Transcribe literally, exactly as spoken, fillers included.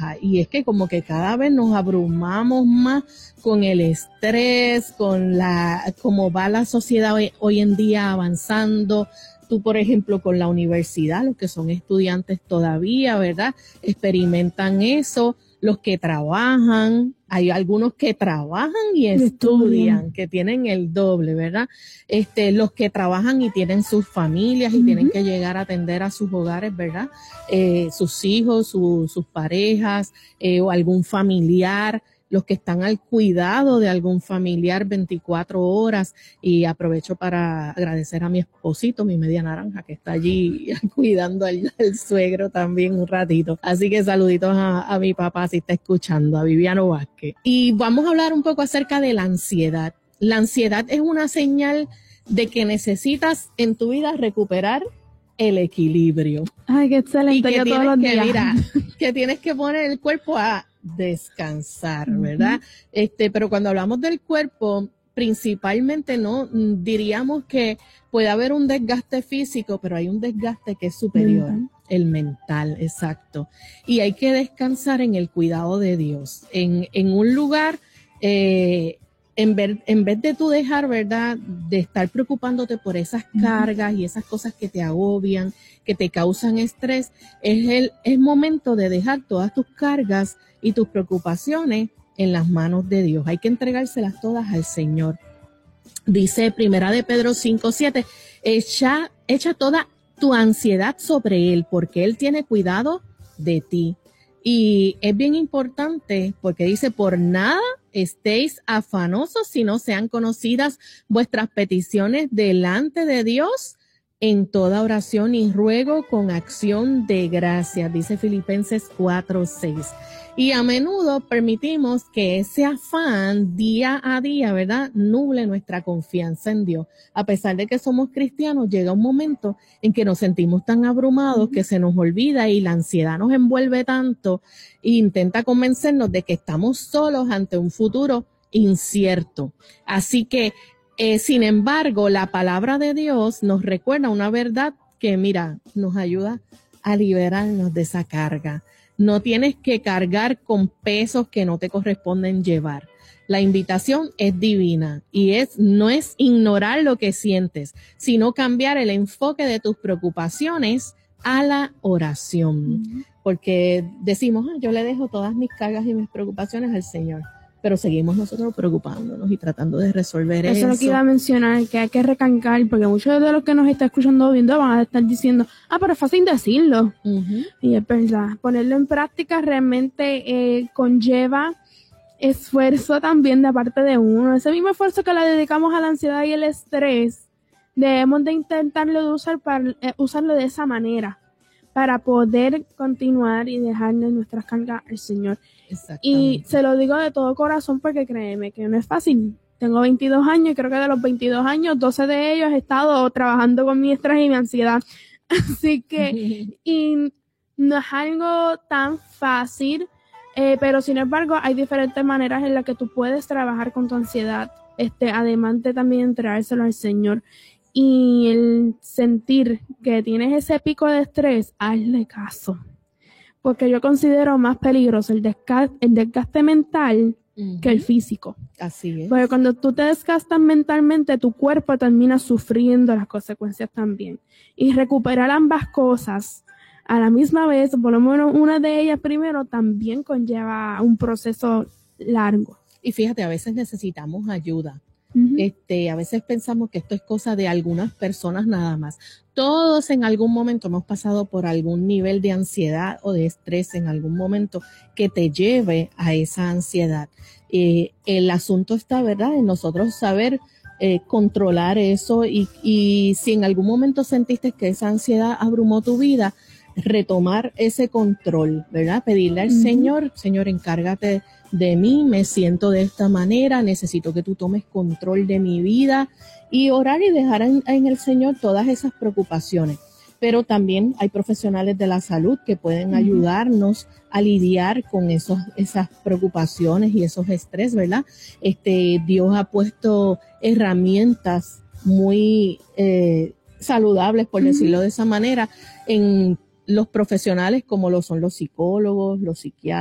baja. Y es que como que cada vez nos abrumamos más con el estrés, con la, cómo va la sociedad hoy, hoy en día avanzando. Tú, por ejemplo, con la universidad, los que son estudiantes todavía, ¿verdad? Experimentan eso. Los que trabajan, hay algunos que trabajan y estudian, estudian, que tienen el doble, ¿verdad? Este, los que trabajan y tienen sus familias y uh-huh. tienen que llegar a atender a sus hogares, ¿verdad? Eh, sus hijos, su, sus parejas, eh, o algún familiar, los que están al cuidado de algún familiar veinticuatro horas, y aprovecho para agradecer a mi esposito, mi media naranja, que está allí cuidando al, al suegro también un ratito. Así que saluditos a, a mi papá si está escuchando, a Viviano Vázquez. Y vamos a hablar un poco acerca de la ansiedad. La ansiedad es una señal de que necesitas en tu vida recuperar el equilibrio. Ay, qué excelente. Y que yo tienes todos los que, días. mira, que tienes que poner el cuerpo a descansar, ¿verdad? Uh-huh. Este, pero cuando hablamos del cuerpo, principalmente no diríamos que puede haber un desgaste físico, pero hay un desgaste que es superior, uh-huh. el mental, exacto. Y hay que descansar en el cuidado de Dios, en, en un lugar, eh, en, ver, en vez de tú dejar, ¿verdad?, de estar preocupándote por esas cargas uh-huh. y esas cosas que te agobian, que te causan estrés, es el es momento de dejar todas tus cargas y tus preocupaciones en las manos de Dios. Hay que entregárselas todas al Señor. Dice Primera de Pedro cinco siete, echa, echa toda tu ansiedad sobre Él, porque Él tiene cuidado de ti. Y es bien importante porque dice, por nada estéis afanosos si no sean conocidas vuestras peticiones delante de Dios en toda oración y ruego con acción de gracias, dice Filipenses cuatro seis. Y a menudo permitimos que ese afán día a día, ¿verdad?, nuble nuestra confianza en Dios. A pesar de que somos cristianos, llega un momento en que nos sentimos tan abrumados que se nos olvida y la ansiedad nos envuelve tanto e intenta convencernos de que estamos solos ante un futuro incierto. Así que, eh, sin embargo, la palabra de Dios nos recuerda una verdad que, mira, nos ayuda a liberarnos de esa carga. No tienes que cargar con pesos que no te corresponden llevar. La invitación es divina y es, no es ignorar lo que sientes, sino cambiar el enfoque de tus preocupaciones a la oración. Uh-huh. Porque decimos, ah, yo le dejo todas mis cargas y mis preocupaciones al Señor, pero seguimos nosotros preocupándonos y tratando de resolver eso. Eso es lo que iba a mencionar, que hay que recalcar, porque muchos de los que nos están escuchando o viendo van a estar diciendo, ah, pero es fácil decirlo. Uh-huh. Y es verdad, ponerlo en práctica realmente eh, conlleva esfuerzo también de parte de uno. Ese mismo esfuerzo que le dedicamos a la ansiedad y el estrés, debemos de intentarlo de usar para, eh, usarlo de esa manera, para poder continuar y dejarle nuestras cargas al Señor. Y se lo digo de todo corazón porque créeme que no es fácil. Tengo veintidós años y creo que de los veintidós años, doce de ellos he estado trabajando con mi estrés y mi ansiedad. Así que, y no es algo tan fácil, eh, pero sin embargo hay diferentes maneras en las que tú puedes trabajar con tu ansiedad, este, además de también entregárselo al Señor. Y el sentir que tienes ese pico de estrés, hazle caso. Porque yo considero más peligroso el desgaste, el desgaste mental uh-huh. que el físico. Así es. Porque cuando tú te desgastas mentalmente, tu cuerpo termina sufriendo las consecuencias también. Y recuperar ambas cosas a la misma vez, por lo menos una de ellas primero, también conlleva un proceso largo. Y fíjate, a veces necesitamos ayuda. Uh-huh. Este, a veces pensamos que esto es cosa de algunas personas nada más. Todos en algún momento hemos pasado por algún nivel de ansiedad o de estrés en algún momento que te lleve a esa ansiedad. Eh, el asunto está, ¿verdad?, en nosotros saber eh, controlar eso y, y si en algún momento sentiste que esa ansiedad abrumó tu vida, retomar ese control, ¿verdad? Pedirle al uh-huh. Señor, Señor, encárgate de mí, me siento de esta manera, necesito que tú tomes control de mi vida y orar y dejar en, en el Señor todas esas preocupaciones. Pero también hay profesionales de la salud que pueden uh-huh. ayudarnos a lidiar con esos, esas preocupaciones y esos estrés, ¿verdad? Este, Dios ha puesto herramientas muy eh, saludables, por uh-huh. decirlo de esa manera, en los profesionales como lo son los psicólogos, los psiquiatras,